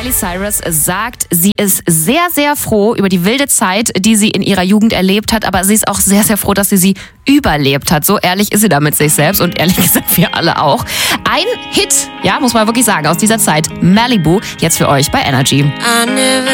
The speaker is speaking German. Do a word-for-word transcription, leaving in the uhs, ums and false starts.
Miley Cyrus sagt, sie ist sehr, sehr froh über die wilde Zeit, die sie in ihrer Jugend erlebt hat, aber sie ist auch sehr, sehr froh, dass sie sie überlebt hat. So ehrlich ist sie da mit sich selbst und ehrlich gesagt wir alle auch. Ein Hit, ja, muss man wirklich sagen, aus dieser Zeit, Malibu, jetzt für euch bei Energy.